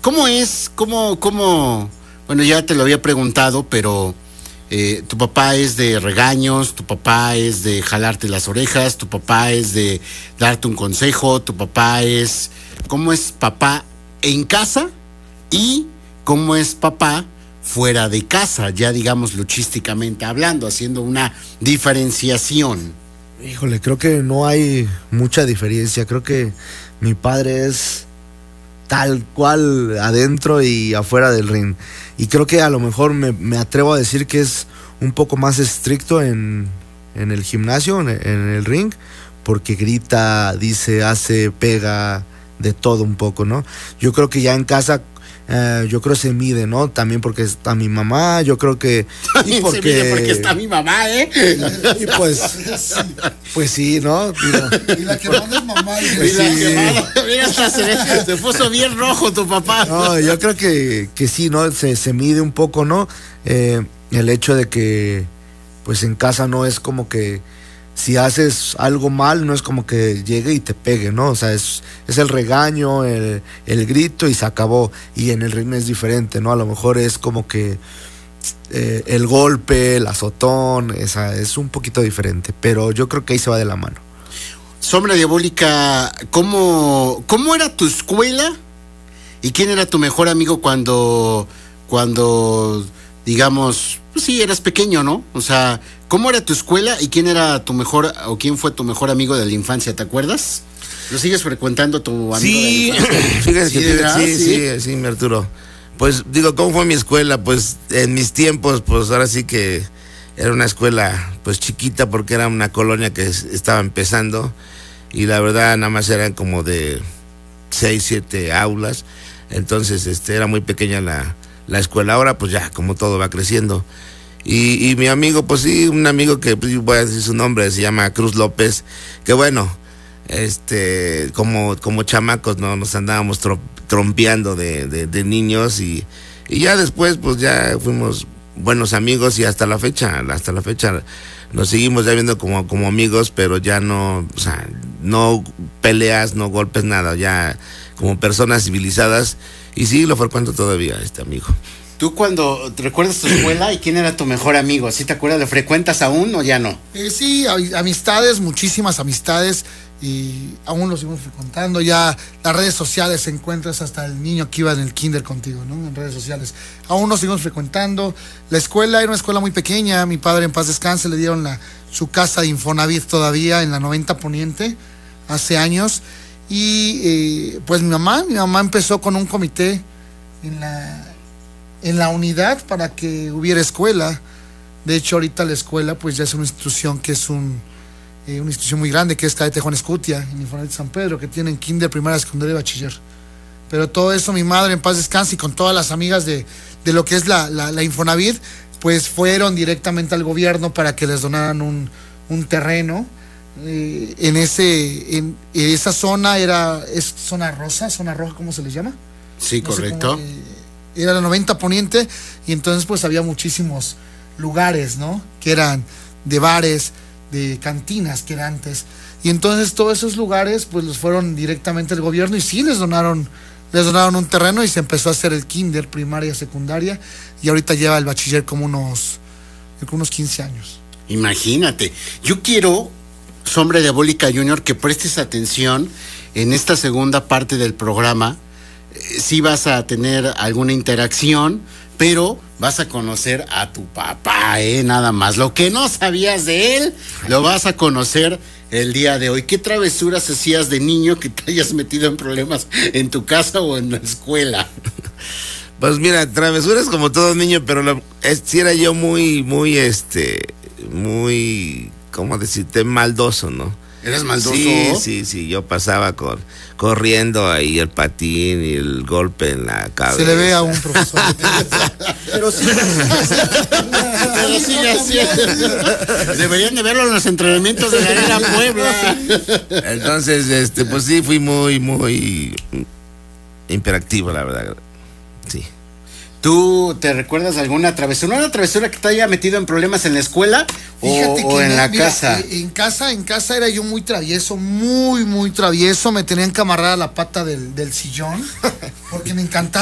¿Cómo es? Bueno, ya te lo había preguntado, pero tu papá es de regaños, tu papá es de jalarte las orejas, tu papá es de darte un consejo, ¿cómo es papá en casa y cómo es papá fuera de casa? Ya digamos luchísticamente hablando, haciendo una diferenciación. Híjole, creo que no hay mucha diferencia. Creo que mi padre es tal cual adentro y afuera del ring. Y creo que a lo mejor me atrevo a decir que es un poco más estricto en el gimnasio, en el ring, porque grita, dice, hace, pega, de todo un poco, ¿no? Yo creo que ya en casa, yo creo se mide, ¿no? También porque está mi mamá, yo creo que... Y porque está mi mamá, ¿eh? Y pues sí, ¿no? Y la que manda es mamá. Mira, hasta se puso bien rojo tu papá. No, yo creo que sí, ¿no? Se mide un poco, ¿no? El hecho de que, pues en casa no es como que si haces algo mal, no es como que llegue y te pegue, ¿no? O sea, es el regaño, el grito y se acabó. Y en el ring es diferente, ¿no? A lo mejor es como que el golpe, el azotón, es un poquito diferente, pero yo creo que ahí se va de la mano. Sombra Diabólica, ¿cómo era tu escuela? ¿Y quién era tu mejor amigo cuando digamos, pues sí, eras pequeño, ¿no? O sea, ¿cómo era tu escuela y quién era tu mejor o quién fue tu mejor amigo de la infancia? ¿Te acuerdas? ¿Lo sigues frecuentando tu amigo sí, de la infancia? Sí, mi Arturo. Pues digo, ¿cómo fue mi escuela? Pues en mis tiempos, pues ahora sí que era una escuela pues chiquita porque era una colonia que estaba empezando y la verdad nada más eran como de 6, 7 aulas. Entonces era muy pequeña la escuela. Ahora pues ya como todo va creciendo y mi amigo, pues sí, un amigo que pues, voy a decir su nombre, se llama Cruz López, que bueno, como chamacos no nos andábamos trompeando de niños y ya después pues ya fuimos buenos amigos y hasta la fecha nos seguimos ya viendo como amigos, pero ya no, o sea, no peleas, no golpes, nada, ya como personas civilizadas. Y sí, lo frecuento todavía, amigo. ¿Tú cuando te recuerdas tu escuela y quién era tu mejor amigo? ¿Sí te acuerdas? ¿Lo frecuentas aún o ya no? Sí, amistades, muchísimas amistades y aún lo seguimos frecuentando. Ya las redes sociales encuentras hasta el niño que iba en el kinder contigo, ¿no? En redes sociales. Aún nos seguimos frecuentando. La escuela era una escuela muy pequeña. Mi padre en paz descanse le dieron su casa de Infonavit todavía en la 90 Poniente hace años. Y pues mi mamá empezó con un comité en la unidad para que hubiera escuela. De hecho ahorita la escuela pues ya es una institución que es una institución muy grande, que es Cadete Juan Escutia en Infonavit San Pedro, que tienen kinder, primaria, secundaria y bachiller. Pero todo eso mi madre en paz descanse y con todas las amigas de lo que es la Infonavit pues fueron directamente al gobierno para que les donaran un terreno. En esa zona es zona roja, ¿cómo se les llama? Sí, no correcto. Era la 90 Poniente y entonces pues había muchísimos lugares, ¿no? Que eran de bares, de cantinas que eran antes. Y entonces todos esos lugares pues los fueron directamente al gobierno y sí les donaron un terreno y se empezó a hacer el kinder, primaria, secundaria y ahorita lleva el bachiller como unos 15 años. Imagínate, yo quiero, Sombra Diabólica Junior, que prestes atención en esta segunda parte del programa. Sí vas a tener alguna interacción, pero vas a conocer a tu papá, nada más. Lo que no sabías de él, lo vas a conocer el día de hoy. ¿Qué travesuras hacías de niño que te hayas metido en problemas en tu casa o en la escuela? Pues mira, travesuras como todo niño, pero sí era yo muy, ¿cómo decirte? Maldoso, ¿no? ¿Eres maldoso? Sí, yo pasaba corriendo ahí el patín y el golpe en la cabeza. Se le ve a un profesor. Pero sí haciendo. Deberían de verlo en los entrenamientos de la Arena Puebla. Entonces, pues sí, fui muy imperactivo, la verdad. Sí. ¿Tú te recuerdas alguna travesura? ¿Una travesura que te haya metido en problemas en la escuela o en la casa? En casa era yo muy travieso, muy travieso. Me tenían que amarrar a la pata del sillón porque me encantaba